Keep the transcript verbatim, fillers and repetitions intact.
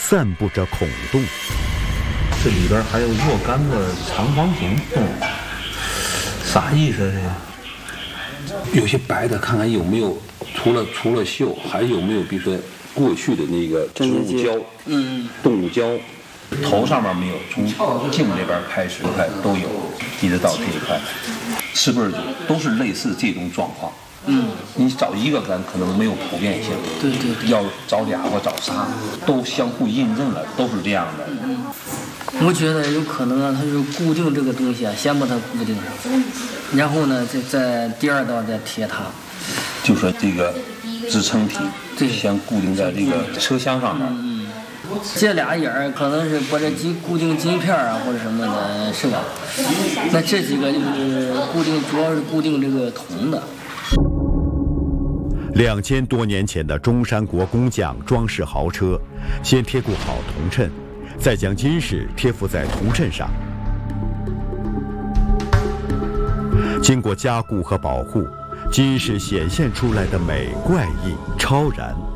散布着孔洞。 这里边还有若干的长方形洞，啥意思这个？有些白的，看看有没有除了除了锈，还有没有比如说过去的那个植物胶、嗯，动物胶。头上面没有，从颈这边开始看都有，一直到这一块，是不是都是类似这种状况？嗯，你找一个咱可能没有普遍性， 对对对， 要找俩或找仨，都相互印证了，都是这样的。 嗯，我觉得有可能啊，它是固定这个东西啊，先把它固定上，然后呢，再再第二道再贴它， 就说这个支撑体， 对， 先固定在这个车厢上面。 嗯。这俩眼儿可能是把这金固定金片啊或者什么的，是吧？那这几个就是固定，主要是固定这个铜的。 两千多年前的中山国工匠装饰豪车，先贴固好铜衬，再将金饰贴附在铜衬上，经过加固和保护，金饰显现出来的美、怪异、超然。